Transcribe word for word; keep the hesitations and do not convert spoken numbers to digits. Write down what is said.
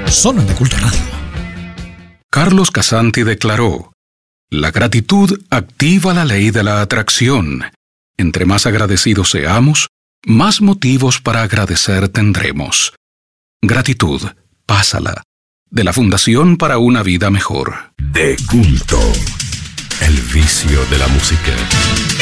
Solo en De Culto Radio. Carlos Casanti declaró: la gratitud activa la ley de la atracción. Entre más agradecidos seamos, más motivos para agradecer tendremos. Gratitud, pásala. De la Fundación para una Vida Mejor. De Culto, el vicio de la música.